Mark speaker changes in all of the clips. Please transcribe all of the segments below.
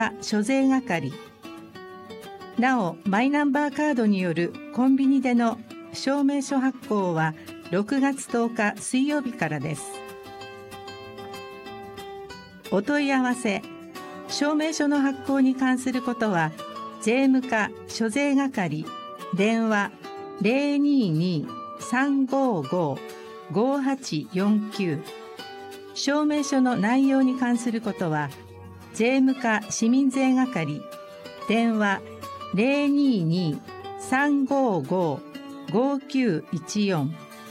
Speaker 1: 諸税係。なお、マイナンバーカードによるコンビニでの証明書発行は6月10日水曜日からです。お問い合わせ、証明書の発行に関することは、税務課諸税係、電話 022-355-5849。証明書の内容に関することは、税務課市民税係、電話 022-355-5914。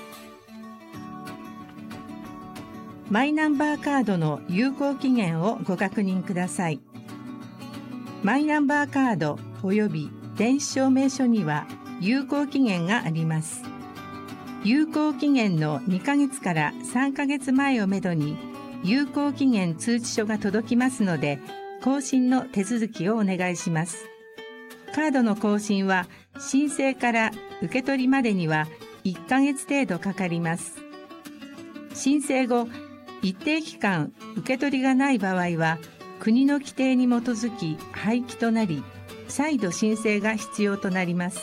Speaker 1: マイナンバーカードの有効期限をご確認ください。マイナンバーカード及び電子証明書には有効期限があります。有効期限の2ヶ月から3ヶ月前をめどに有効期限通知書が届きますので、更新の手続きをお願いします。カードの更新は申請から受け取りまでには1ヶ月程度かかります。申請後、一定期間受け取りがない場合は、国の規定に基づき廃棄となり、再度申請が必要となります。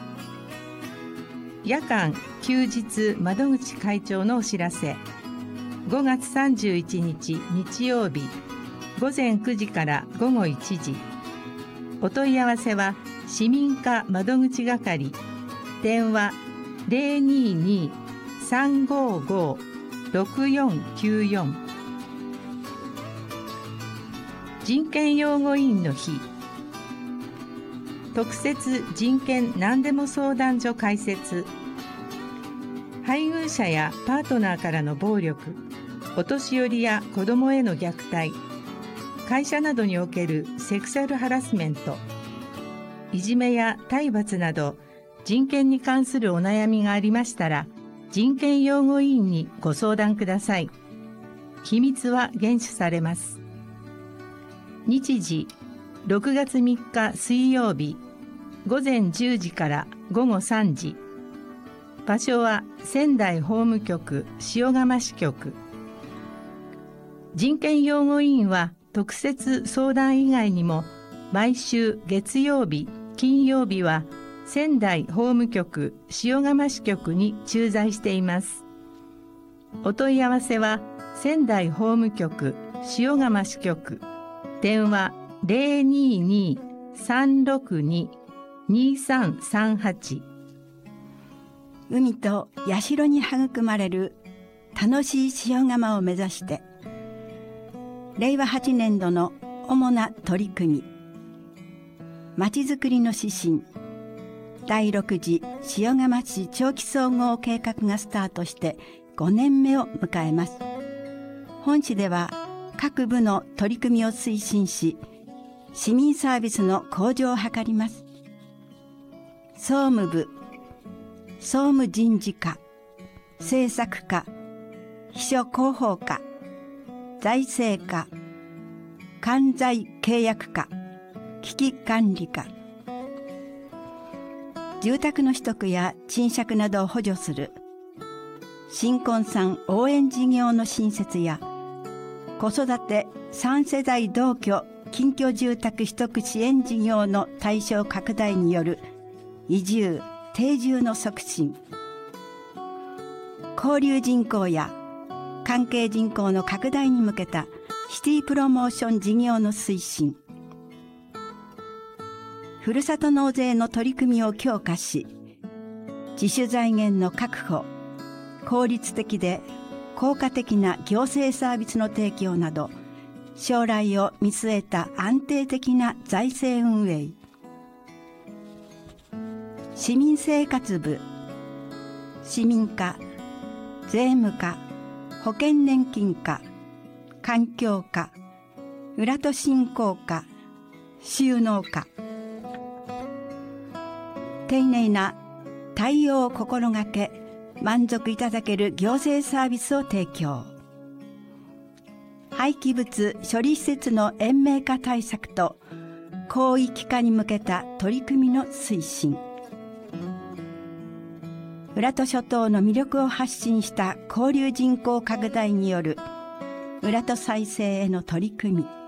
Speaker 1: 夜間・休日窓口開帳のお知らせ。5月31日日曜日、午前9時から午後1時。お問い合わせは、市民課窓口係、電話 022-355-6494。人権擁護委員の日。特設人権何でも相談所開設。配偶者やパートナーからの暴力、お年寄りや子どもへの虐待、会社などにおけるセクシャルハラスメント、いじめや体罰など人権に関するお悩みがありましたら、人権擁護委員にご相談ください。秘密は厳守されます。日時、6月3日水曜日、午前10時から午後3時。場所は仙台法務局塩釜支局。人権擁護委員は特設相談以外にも、毎週月曜日、金曜日は仙台法務局塩釜支局に駐在しています。お問い合わせは仙台法務局塩釜支局、電話 022-362-2338。
Speaker 2: 海と社に育まれる楽しい塩釜を目指して、令和8年度の主な取り組み、まちづくりの指針、第6次塩釜市長期総合計画がスタートして5年目を迎えます。本市では各部の取り組みを推進し、市民サービスの向上を図ります。総務部、総務人事課、政策課、秘書広報課、財政課、関財契約課、危機管理課。住宅の取得や賃借などを補助する新婚さん応援事業の新設や、子育て3世代同居近居住宅取得支援事業の対象拡大による移住・定住の促進、交流人口や関係人口の拡大に向けたシティプロモーション事業の推進、ふるさと納税の取り組みを強化し、自主財源の確保、効率的で効果的な行政サービスの提供など、将来を見据えた安定的な財政運営。市民生活部、市民課、税務課、保険年金課、環境課、浦戸振興課、収納課。丁寧な対応を心がけ、満足いただける行政サービスを提供。廃棄物処理施設の延命化対策と広域化に向けた取り組みの推進。浦戸諸島の魅力を発信した交流人口拡大による浦戸再生への取り組み。